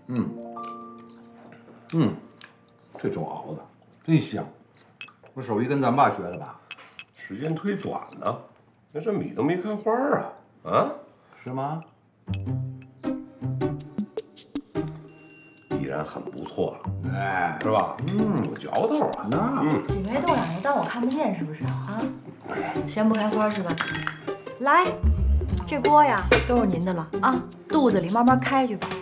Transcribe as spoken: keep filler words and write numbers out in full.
嗯，嗯，这粥熬的真香，我手艺跟咱爸学的吧？ 时间忒短了，那这米都没开花啊！啊， 是吗？ 依然很不错了， 哎， 是吧？ 嗯， 有嚼头啊！ 那嗯， 挤眉动眼的当我看不见是不是啊？嫌不开花是吧？来，这锅呀都是您的了啊，肚子里慢慢开去吧。